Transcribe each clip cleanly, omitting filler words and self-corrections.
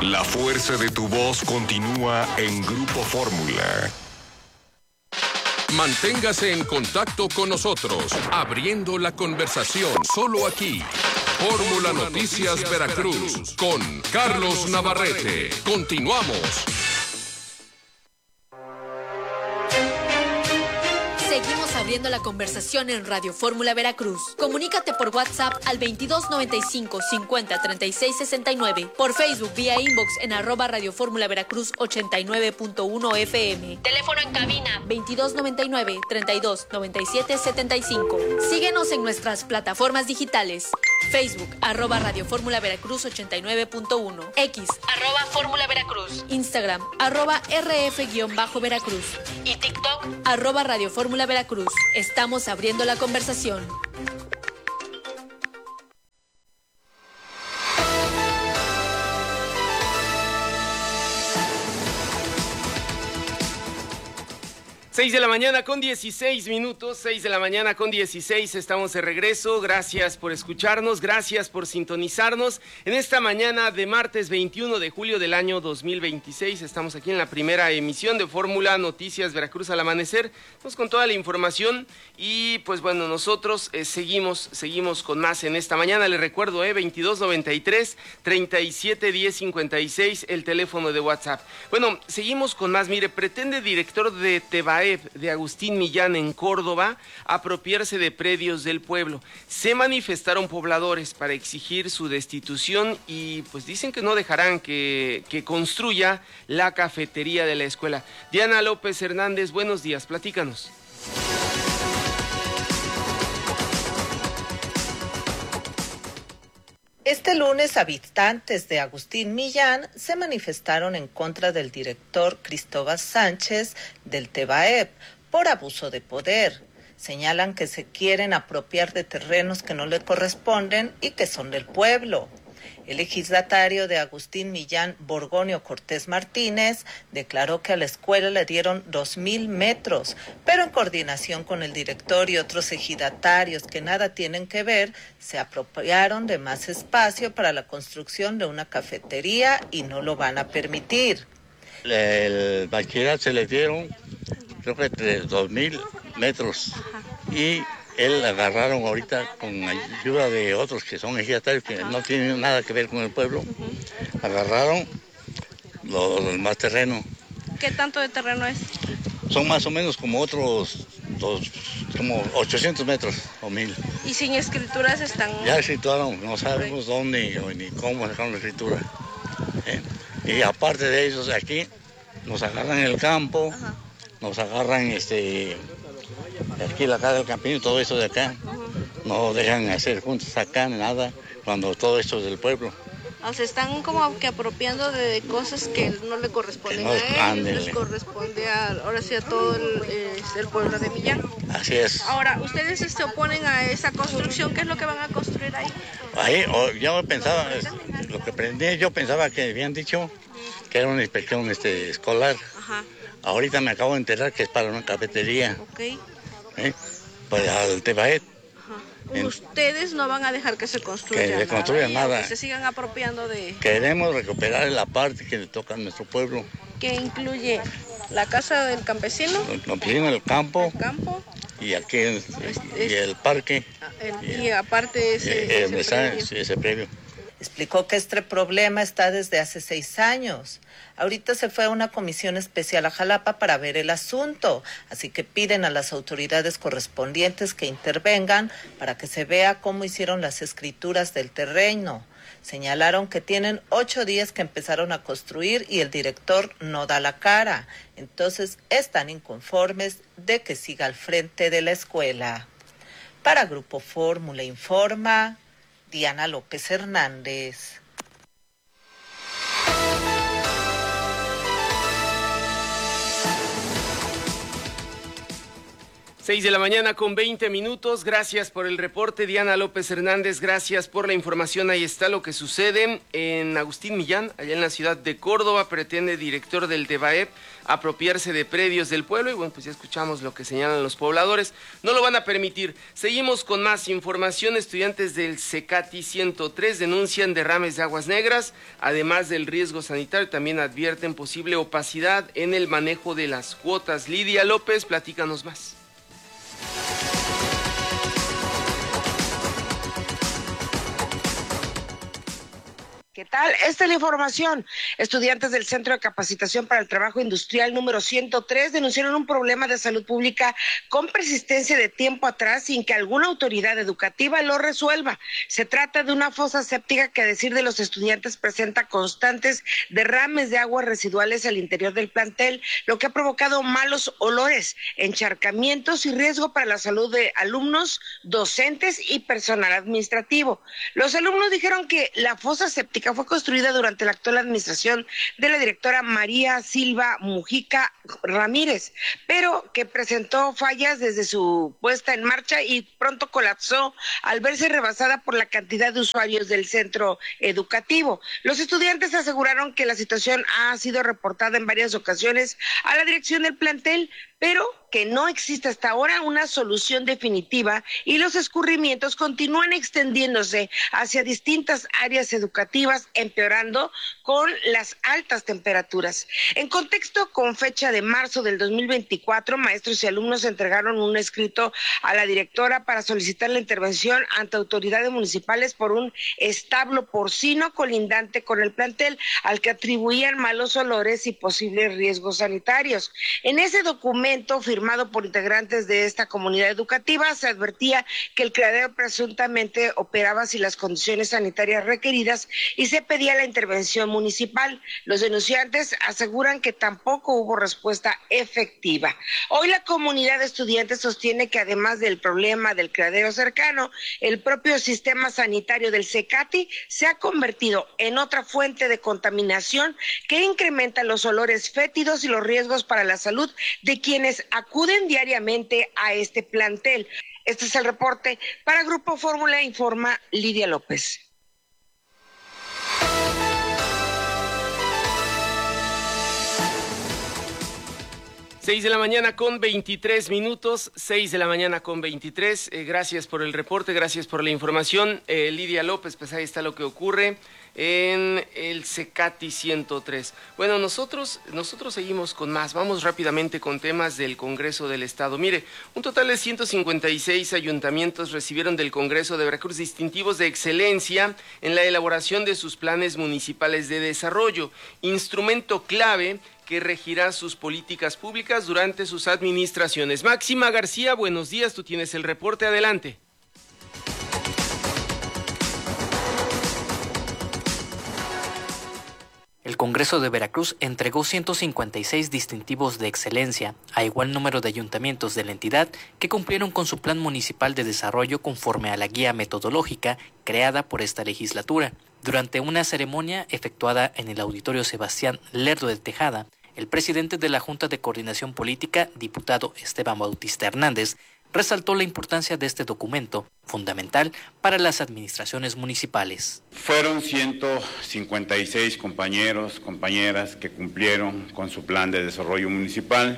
La fuerza de tu voz continúa en Grupo Fórmula. Manténgase en contacto con nosotros, abriendo la conversación solo aquí. Fórmula Noticias Veracruz con Carlos Navarrete. Continuamos. Seguimos abriendo la conversación en Radio Fórmula Veracruz. Comunícate por WhatsApp al 2295 50 36 69. Por Facebook vía inbox en @Radio Fórmula Veracruz 89.1 FM. Teléfono en cabina 2299 32 97 75. Síguenos en nuestras plataformas digitales. Facebook @Radio Fórmula Veracruz 89.1. X @Fórmula Veracruz. Instagram @RF-Veracruz. Y TikTok @Radio Fórmula Veracruz. Estamos abriendo la conversación. Seis de la mañana con 16 minutos, 6 de la mañana con 16, estamos de regreso. Gracias por escucharnos, gracias por sintonizarnos. En esta mañana de martes 21 de julio del año 2026, estamos aquí en la primera emisión de Fórmula Noticias Veracruz al amanecer. Estamos con toda la información y pues bueno, nosotros seguimos con más en esta mañana. Les recuerdo, 2293 37 10 56, el teléfono de WhatsApp. Bueno, seguimos con más. Mire, pretende director de TEBAEP de Agustín Millán en Córdoba apropiarse de predios del pueblo. Se manifestaron pobladores para exigir su destitución y pues dicen que no dejarán que construya la cafetería de la escuela. Diana López Hernández, buenos días, platícanos. Este lunes, habitantes de Agustín Millán se manifestaron en contra del director Cristóbal Sánchez del TEBAEP por abuso de poder. Señalan que se quieren apropiar de terrenos que no le corresponden y que son del pueblo. El ejidatario de Agustín Millán, Borgonio Cortés Martínez, declaró que a la escuela le dieron 2,000 metros, pero en coordinación con el director y otros ejidatarios que nada tienen que ver, se apropiaron de más espacio para la construcción de una cafetería y no lo van a permitir. El bachillerato se le dieron, creo que 2,000 metros y él agarraron ahorita con ayuda de otros que son ejidatarios que no tienen nada que ver con el pueblo, agarraron los más terreno. ¿Qué tanto de terreno es? Son más o menos como otros como 800 metros o 1,000. ¿Y sin escrituras están? Ya escrituraron, no sabemos dónde ni cómo sacaron la escritura. Y aparte de ellos aquí, nos agarran el campo, ajá, nos agarran aquí la casa del campino, todo eso de acá, no dejan hacer juntos acá, nada, cuando todo esto es del pueblo. O sea, están como que apropiando de cosas que no le corresponden a él, les corresponde ahora sí a todo el pueblo de Millán. Así es. Ahora, ¿ustedes se oponen a esa construcción? ¿Qué es lo que van a construir ahí? Ahí, yo pensaba, lo que aprendí, yo pensaba que habían dicho que era una inspección escolar. Ajá. Ahorita me acabo de enterar que es para una cafetería. Ok. Pues al TEBAEP. Ustedes no van a dejar que se construya que se construya nada. Que se sigan apropiando de... Queremos recuperar la parte que le toca a nuestro pueblo. Que incluye la casa del campesino. El campesino, el campo. El campo. Y aquí y el parque. Y aparte ese previo. Explicó que este problema está desde hace 6 años. Ahorita se fue a una comisión especial a Jalapa para ver el asunto, así que piden a las autoridades correspondientes que intervengan para que se vea cómo hicieron las escrituras del terreno. Señalaron que tienen 8 días que empezaron a construir y el director no da la cara. Entonces están inconformes de que siga al frente de la escuela. Para Grupo Fórmula informa Diana López Hernández. 6 de la mañana con 20 minutos. Gracias por el reporte, Diana López Hernández. Gracias por la información. Ahí está lo que sucede en Agustín Millán, allá en la ciudad de Córdoba. Pretende el director del TEBAEP apropiarse de predios del pueblo. Y bueno, pues ya escuchamos lo que señalan los pobladores. No lo van a permitir. Seguimos con más información. Estudiantes del CECATI 103 denuncian derrames de aguas negras. Además del riesgo sanitario, también advierten posible opacidad en el manejo de las cuotas. Lidia López, platícanos más. ¿Qué tal? Esta es la información. Estudiantes del Centro de Capacitación para el Trabajo Industrial número 103 denunciaron un problema de salud pública con persistencia de tiempo atrás sin que alguna autoridad educativa lo resuelva. Se trata de una fosa séptica que, a decir de los estudiantes, presenta constantes derrames de aguas residuales al interior del plantel, lo que ha provocado malos olores, encharcamientos y riesgo para la salud de alumnos, docentes y personal administrativo. Los alumnos dijeron que la fosa séptica fue construida durante la actual administración de la directora María Silva Mujica Ramírez, pero que presentó fallas desde su puesta en marcha y pronto colapsó al verse rebasada por la cantidad de usuarios del centro educativo. Los estudiantes aseguraron que la situación ha sido reportada en varias ocasiones a la dirección del plantel, pero que no existe hasta ahora una solución definitiva y los escurrimientos continúan extendiéndose hacia distintas áreas educativas, empeorando con las altas temperaturas. En contexto, con fecha de marzo del 2024, maestros y alumnos entregaron un escrito a la directora para solicitar la intervención ante autoridades municipales por un establo porcino colindante con el plantel, al que atribuían malos olores y posibles riesgos sanitarios. En ese documento firmado por integrantes de esta comunidad educativa, se advertía que el criadero presuntamente operaba sin las condiciones sanitarias requeridas y se pedía la intervención municipal. Los denunciantes aseguran que tampoco hubo respuesta efectiva. Hoy la comunidad de estudiantes sostiene que, además del problema del criadero cercano, el propio sistema sanitario del CECATI se ha convertido en otra fuente de contaminación que incrementa los olores fétidos y los riesgos para la salud de quienes acuden diariamente a este plantel. Este es el reporte. Para Grupo Fórmula, informa Lidia López. Seis de la mañana con 23 minutos, 6 de la mañana con 23. Gracias por el reporte, gracias por la información. Lidia López, pues ahí está lo que ocurre en el CECATI 103. Bueno, nosotros seguimos con más. Vamos rápidamente con temas del Congreso del Estado. Mire, un total de 156 ayuntamientos recibieron del Congreso de Veracruz distintivos de excelencia en la elaboración de sus planes municipales de desarrollo, instrumento clave que regirá sus políticas públicas durante sus administraciones. Máxima García, buenos días, tú tienes el reporte, adelante. El Congreso de Veracruz entregó 156 distintivos de excelencia a igual número de ayuntamientos de la entidad que cumplieron con su plan municipal de desarrollo conforme a la guía metodológica creada por esta legislatura. Durante una ceremonia efectuada en el Auditorio Sebastián Lerdo de Tejada, el presidente de la Junta de Coordinación Política, diputado Esteban Bautista Hernández, resaltó la importancia de este documento, fundamental para las administraciones municipales. Fueron 156 compañeros, compañeras que cumplieron con su plan de desarrollo municipal,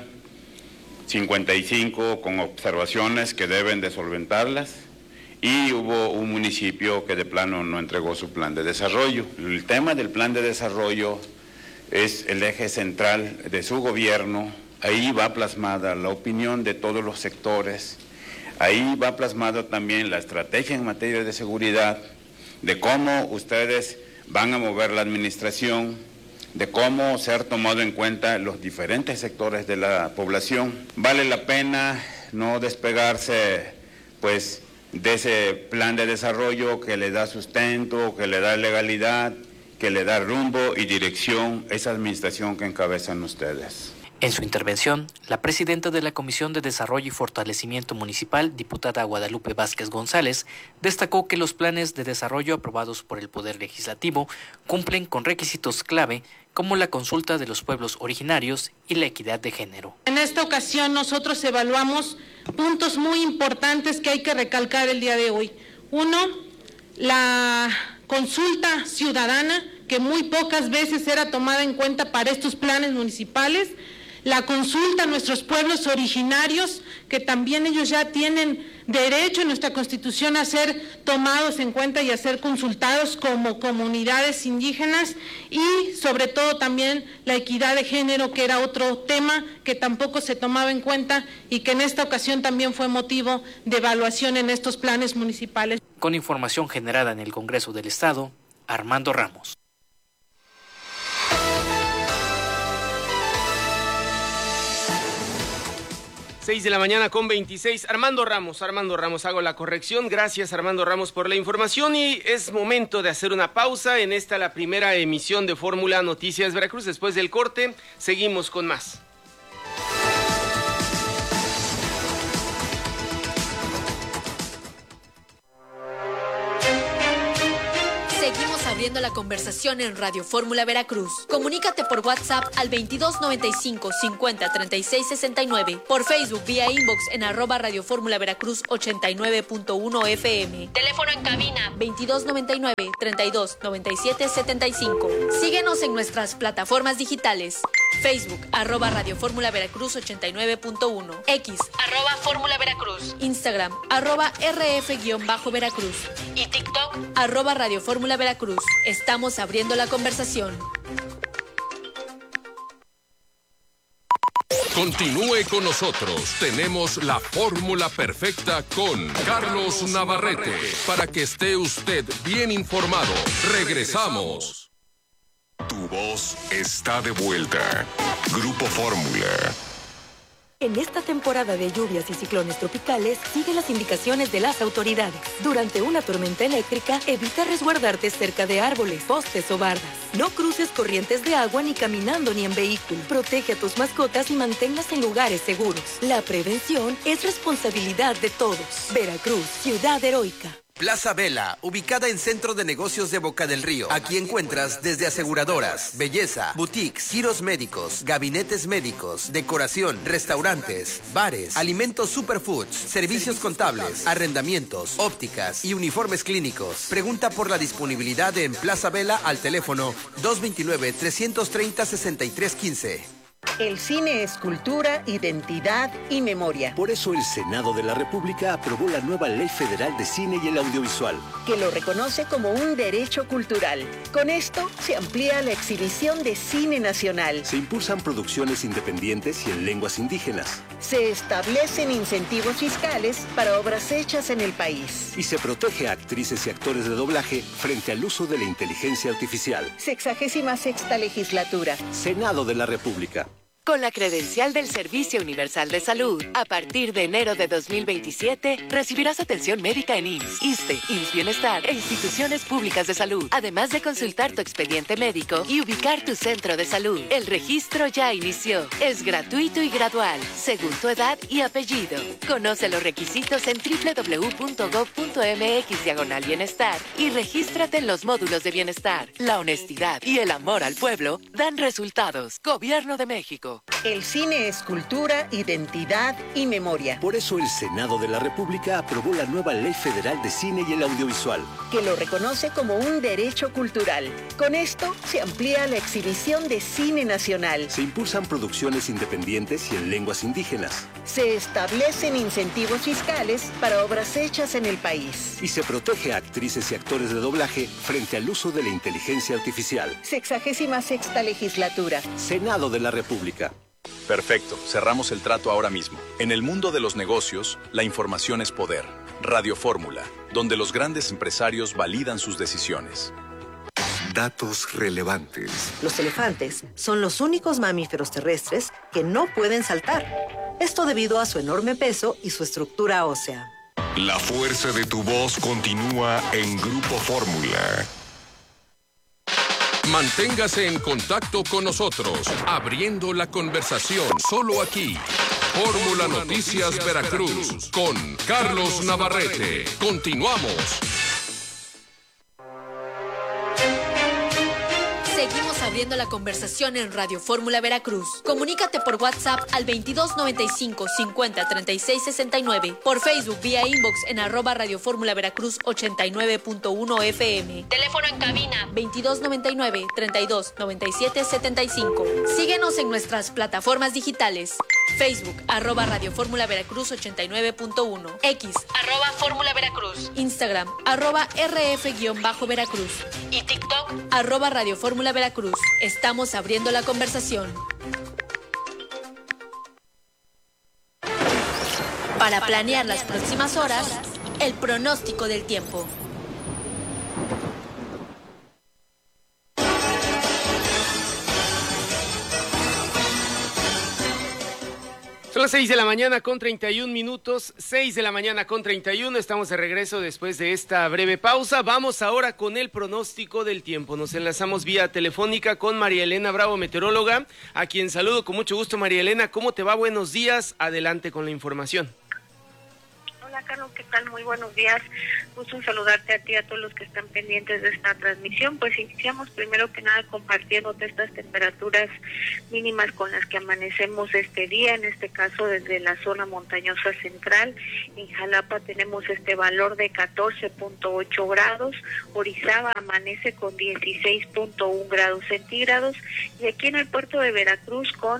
55 con observaciones que deben de solventarlas, y hubo un municipio que de plano no entregó su plan de desarrollo. El tema del plan de desarrollo es el eje central de su gobierno. Ahí va plasmada la opinión de todos los sectores, ahí va plasmada también la estrategia en materia de seguridad, de cómo ustedes van a mover la administración, de cómo ser tomado en cuenta los diferentes sectores de la población. Vale la pena no despegarse, pues, de ese plan de desarrollo que le da sustento, que le da legalidad, que le da rumbo y dirección a esa administración que encabezan ustedes. En su intervención, la presidenta de la Comisión de Desarrollo y Fortalecimiento Municipal, diputada Guadalupe Vázquez González, destacó que los planes de desarrollo aprobados por el Poder Legislativo cumplen con requisitos clave como la consulta de los pueblos originarios y la equidad de género. En esta ocasión nosotros evaluamos puntos muy importantes que hay que recalcar el día de hoy. Uno, la consulta ciudadana, que muy pocas veces era tomada en cuenta para estos planes municipales. La consulta a nuestros pueblos originarios, que también ellos ya tienen derecho en nuestra Constitución a ser tomados en cuenta y a ser consultados como comunidades indígenas, y sobre todo también la equidad de género, que era otro tema que tampoco se tomaba en cuenta y que en esta ocasión también fue motivo de evaluación en estos planes municipales. Con información generada en el Congreso del Estado, Armando Ramos. 6 de la mañana con 26. Armando Ramos, hago la corrección. Gracias, Armando Ramos, por la información, y es momento de hacer una pausa en esta, la primera emisión de Fórmula Noticias Veracruz. Después del corte, seguimos con más. Seguimos abriendo la conversación en Radio Fórmula Veracruz. Comunícate por WhatsApp al 2295 50 36 69, por Facebook vía inbox en @Radio Fórmula Veracruz 89.1 FM. Teléfono en cabina 2299 32 97 75. Síguenos en nuestras plataformas digitales: Facebook @Radio Fórmula Veracruz 89.1, X @Fórmula Veracruz, Instagram @RF_Veracruz y TikTok @Radio Fórmula Veracruz. Estamos abriendo la conversación. Continúe con nosotros. Tenemos la fórmula perfecta con Carlos Navarrete para que esté usted bien informado. Regresamos. Tu voz está de vuelta. Grupo Fórmula. En esta temporada de lluvias y ciclones tropicales, sigue las indicaciones de las autoridades. Durante una tormenta eléctrica, evita resguardarte cerca de árboles, postes o bardas. No cruces corrientes de agua ni caminando ni en vehículo. Protege a tus mascotas y manténlas en lugares seguros. La prevención es responsabilidad de todos. Veracruz, ciudad heroica. Plaza Vela, ubicada en Centro de Negocios de Boca del Río. Aquí encuentras desde aseguradoras, belleza, boutiques, giros médicos, gabinetes médicos, decoración, restaurantes, bares, alimentos superfoods, servicios contables, arrendamientos, ópticas y uniformes clínicos. Pregunta por la disponibilidad en Plaza Vela al teléfono 229-330-6315. El cine es cultura, identidad y memoria. Por eso el Senado de la República aprobó la nueva Ley Federal de Cine y el Audiovisual, que lo reconoce como un derecho cultural. Con esto se amplía la exhibición de cine nacional. Se impulsan producciones independientes y en lenguas indígenas. Se establecen incentivos fiscales para obras hechas en el país. Y se protege a actrices y actores de doblaje frente al uso de la inteligencia artificial. 66ª legislatura. Senado de la República. Con la credencial del Servicio Universal de Salud, a partir de enero de 2027, recibirás atención médica en IMSS, ISSSTE, IMSS Bienestar e instituciones públicas de salud, además de consultar tu expediente médico y ubicar tu centro de salud. El registro ya inició. Es gratuito y gradual, según tu edad y apellido. Conoce los requisitos en www.gov.mx/bienestar y regístrate en los módulos de bienestar. La honestidad y el amor al pueblo dan resultados. Gobierno de México. El cine es cultura, identidad y memoria. Por eso el Senado de la República aprobó la nueva Ley Federal de Cine y el Audiovisual, que lo reconoce como un derecho cultural. Con esto se amplía la exhibición de cine nacional. Se impulsan producciones independientes y en lenguas indígenas. Se establecen incentivos fiscales para obras hechas en el país. Y se protege a actrices y actores de doblaje frente al uso de la inteligencia artificial. 66ª legislatura. Senado de la República. Perfecto, cerramos el trato ahora mismo. En el mundo de los negocios, la información es poder. Radio Fórmula, donde los grandes empresarios validan sus decisiones. Datos relevantes. Los elefantes son los únicos mamíferos terrestres que no pueden saltar. Esto debido a su enorme peso y su estructura ósea. La fuerza de tu voz continúa en Grupo Fórmula. Manténgase en contacto con nosotros, abriendo la conversación solo aquí. Fórmula Noticias Veracruz con Carlos Navarrete. Continuamos. Seguimos abriendo la conversación en Radio Fórmula Veracruz. Comunícate por WhatsApp al 2295 50 36 69. Por Facebook vía inbox en @Radio Fórmula Veracruz 89.1 FM. Teléfono en cabina 2299 32 97 75. Síguenos en nuestras plataformas digitales. Facebook @Radio Fórmula Veracruz 89.1. X @Fórmula Veracruz. Instagram @RF-Veracruz. Y TikTok @Radio Fórmula Veracruz. Estamos abriendo la conversación. Para planear las próximas horas, el pronóstico del tiempo. Son las 6 de la mañana con 31 minutos, 6 de la mañana con 31, estamos de regreso después de esta breve pausa. Vamos ahora con el pronóstico del tiempo. Nos enlazamos vía telefónica con María Elena Bravo, meteoróloga, a quien saludo con mucho gusto. María Elena, ¿cómo te va? Buenos días, adelante con la información. Hola Carlos, ¿qué tal? Muy buenos días. Gusto en saludarte a ti y a todos los que están pendientes de esta transmisión. Pues iniciamos primero que nada compartiéndote estas temperaturas mínimas con las que amanecemos este día, en este caso desde la zona montañosa central. En Jalapa tenemos este valor de 14.8 grados, Orizaba amanece con 16.1 grados centígrados y aquí en el puerto de Veracruz con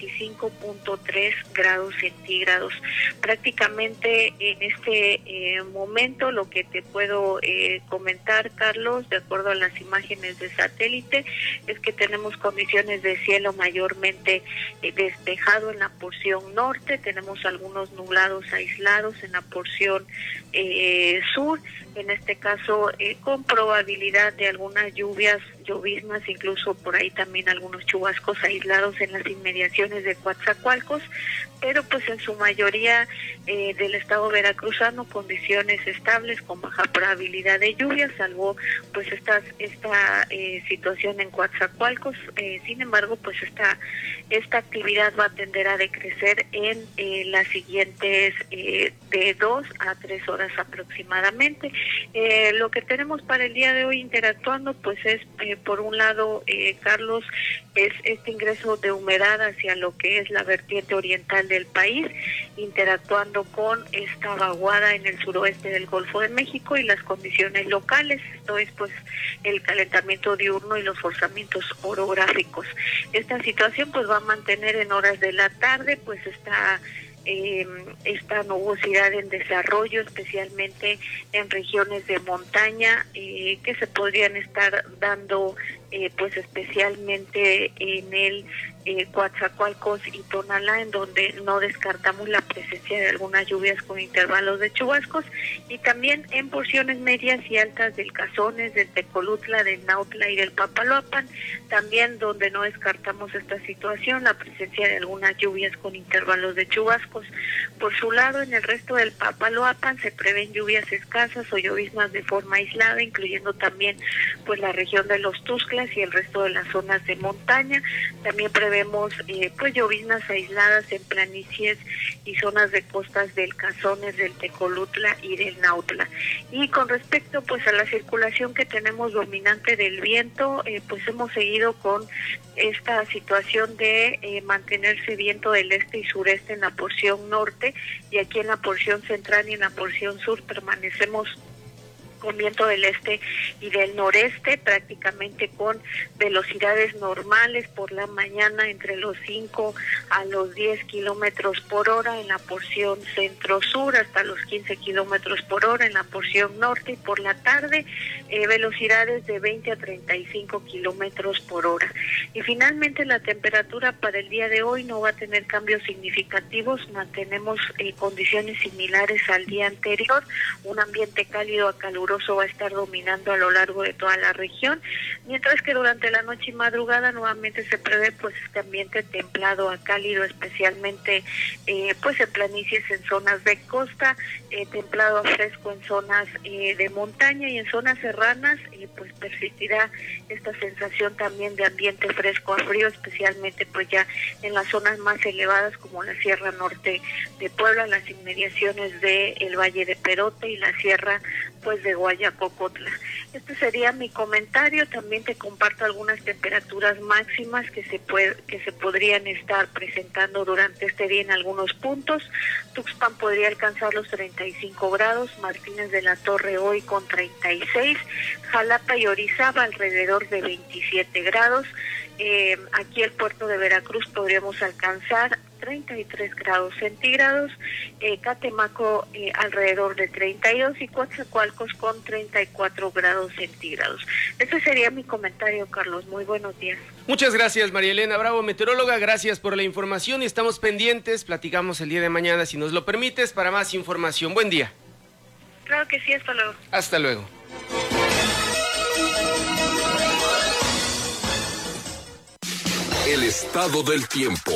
25.3 grados centígrados. Prácticamente en este momento lo que te puedo comentar, Carlos, de acuerdo a las imágenes de satélite, es que tenemos condiciones de cielo mayormente despejado en la porción norte, tenemos algunos nublados aislados en la porción sur, en este caso con probabilidad de algunas lloviznas, incluso por ahí también algunos chubascos aislados en las inmediaciones de Coatzacoalcos, pero pues en su mayoría del estado veracruzano condiciones estables con baja probabilidad de lluvia, salvo pues esta situación en Coatzacoalcos. Sin embargo, pues esta actividad va a tender a decrecer en las siguientes de 2 a 3 horas aproximadamente. Lo que tenemos para el día de hoy interactuando pues es por un lado, Carlos, es este ingreso de humedad hacia lo que es la vertiente oriental del país, interactuando con esta vaguada en el suroeste del Golfo de México y las condiciones locales, esto es pues el calentamiento diurno y los forzamientos orográficos. Esta situación pues va a mantener en horas de la tarde pues esta nubosidad en desarrollo, especialmente en regiones de montaña que se podrían estar dando pues especialmente en el Coatzacoalcos y Tonalá, en donde no descartamos la presencia de algunas lluvias con intervalos de chubascos, y también en porciones medias y altas del Cazones, del Tecolutla, del Nautla y del Papaloapan, también donde no descartamos esta situación, la presencia de algunas lluvias con intervalos de chubascos. Por su lado, en el resto del Papaloapan se prevén lluvias escasas o lloviznas de forma aislada, incluyendo también pues la región de los Tuxtlas y el resto de las zonas de montaña. También prevemos pues lloviznas aisladas en planicies y zonas de costas del Cazones, del Tecolutla y del Nautla. Y con respecto pues a la circulación que tenemos dominante del viento, pues hemos seguido con esta situación de mantenerse viento del este y sureste en la porción norte, y aquí en la porción central y en la porción sur permanecemos con viento del este y del noreste, prácticamente con velocidades normales por la mañana entre los 5 a los 10 kilómetros por hora en la porción centro-sur, hasta los 15 kilómetros por hora en la porción norte, y por la tarde velocidades de 20 a 35 kilómetros por hora. Y finalmente la temperatura para el día de hoy no va a tener cambios significativos, mantenemos condiciones similares al día anterior, un ambiente cálido a caluroso caluroso va a estar dominando a lo largo de toda la región, mientras que durante la noche y madrugada nuevamente se prevé pues este ambiente templado a cálido, especialmente pues en planicies, en zonas de costa, templado a fresco en zonas de montaña, y en zonas serranas pues persistirá esta sensación también de ambiente fresco a frío, especialmente pues ya en las zonas más elevadas como la Sierra Norte de Puebla, las inmediaciones del Valle de Perote y la Sierra pues de Guayacocotla. Este sería mi comentario. También te comparto algunas temperaturas máximas que se podrían estar presentando durante este día en algunos puntos. Tuxpan podría alcanzar los 35 grados, Martínez de la Torre hoy con 36, Jalapa y Orizaba alrededor de 27 grados. Aquí el puerto de Veracruz podríamos alcanzar 33 grados centígrados, Catemaco alrededor de 32 y Coatzacoalcos con 34 grados centígrados. Ese sería mi comentario, Carlos. Muy buenos días. Muchas gracias, María Elena Bravo, meteoróloga. Gracias por la información y estamos pendientes. Platicamos el día de mañana, si nos lo permites, para más información. Buen día. Claro que sí, hasta luego. Hasta luego. El estado del tiempo.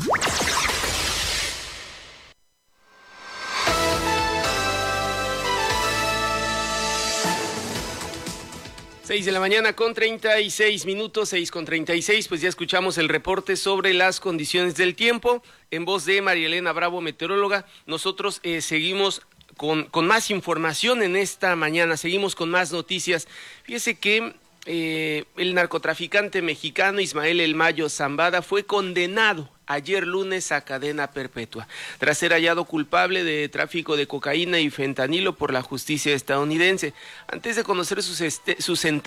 Seis de la mañana con 36 minutos, 6:36, pues ya escuchamos el reporte sobre las condiciones del tiempo en voz de María Elena Bravo, meteoróloga. Nosotros seguimos con más información en esta mañana, seguimos con más noticias. Fíjese que el narcotraficante mexicano Ismael El Mayo Zambada fue condenado ayer lunes a cadena perpetua, tras ser hallado culpable de tráfico de cocaína y fentanilo por la justicia estadounidense. Antes de conocer su sentencia,